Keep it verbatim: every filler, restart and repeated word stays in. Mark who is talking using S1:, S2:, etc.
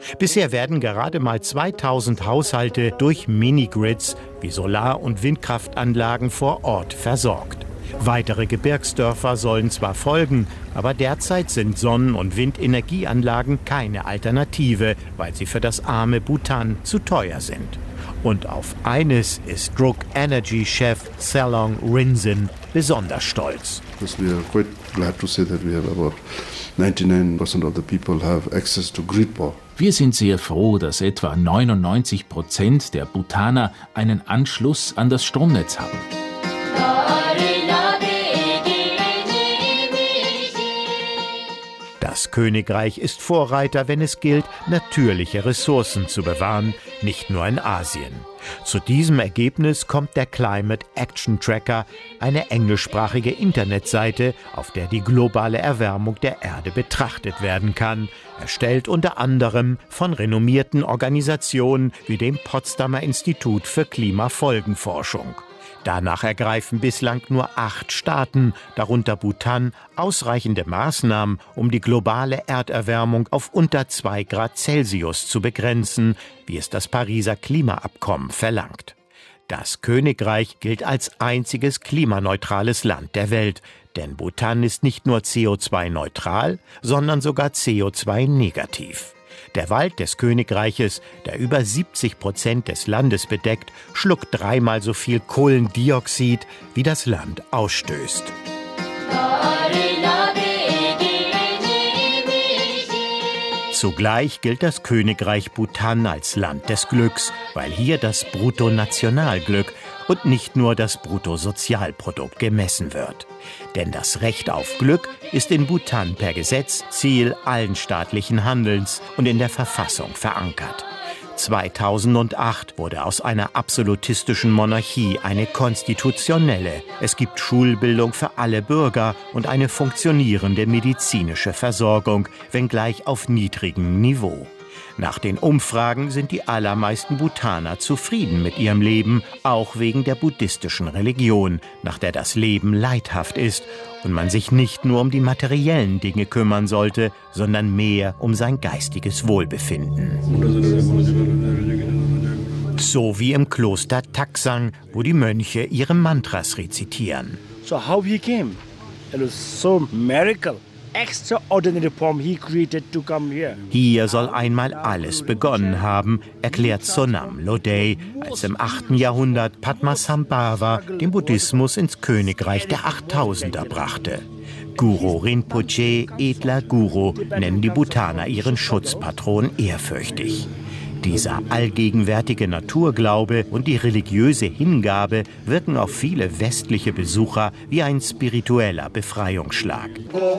S1: Bisher werden gerade mal zweitausend Haushalte durch Minigrids wie Solar- und Windkraftanlagen vor Ort versorgt. Weitere Gebirgsdörfer sollen zwar folgen, aber derzeit sind Sonnen- und Windenergieanlagen keine Alternative, weil sie für das arme Bhutan zu teuer sind. Und auf eines ist Druk Energy-Chef Salong Rinzin besonders stolz.
S2: We are quite glad to say that we have about ninety-nine percent of the people have access to grid power.
S3: Wir sind sehr froh, dass etwa neunundneunzig Prozent der Bhutaner einen Anschluss an das Stromnetz haben.
S1: Das Königreich ist Vorreiter, wenn es gilt, natürliche Ressourcen zu bewahren, nicht nur in Asien. Zu diesem Ergebnis kommt der Climate Action Tracker, eine englischsprachige Internetseite, auf der die globale Erwärmung der Erde betrachtet werden kann, erstellt unter anderem von renommierten Organisationen wie dem Potsdamer Institut für Klimafolgenforschung. Danach ergreifen bislang nur acht Staaten, darunter Bhutan, ausreichende Maßnahmen, um die globale Erderwärmung auf unter zwei Grad Celsius zu begrenzen, wie es das Pariser Klimaabkommen verlangt. Das Königreich gilt als einziges klimaneutrales Land der Welt, denn Bhutan ist nicht nur C O zwei neutral, sondern sogar C O zwei negativ. Der Wald des Königreiches, der über siebzig Prozent des Landes bedeckt, schluckt dreimal so viel Kohlendioxid, wie das Land ausstößt. Zugleich gilt das Königreich Bhutan als Land des Glücks, weil hier das Bruttonationalglück und nicht nur das Bruttosozialprodukt gemessen wird. Denn das Recht auf Glück ist in Bhutan per Gesetz Ziel allen staatlichen Handelns und in der Verfassung verankert. zweitausendacht wurde aus einer absolutistischen Monarchie eine konstitutionelle. Es gibt Schulbildung für alle Bürger und eine funktionierende medizinische Versorgung, wenngleich auf niedrigem Niveau. Nach den Umfragen sind die allermeisten Bhutaner zufrieden mit ihrem Leben, auch wegen der buddhistischen Religion, nach der das Leben leidhaft ist und man sich nicht nur um die materiellen Dinge kümmern sollte, sondern mehr um sein geistiges Wohlbefinden. So wie im Kloster Taksang, wo die Mönche ihre Mantras rezitieren.
S4: So how he came, it was so miracle. Extraordinary form he created to come here.
S1: Hier soll einmal alles begonnen haben, erklärt Sonam Lodey, als im achten Jahrhundert Padmasambhava den Buddhismus ins Königreich der Achttausender brachte. Guru Rinpoche, edler Guru, nennen die Bhutaner ihren Schutzpatron ehrfürchtig. Dieser allgegenwärtige Naturglaube und die religiöse Hingabe wirken auf viele westliche Besucher wie ein spiritueller Befreiungsschlag.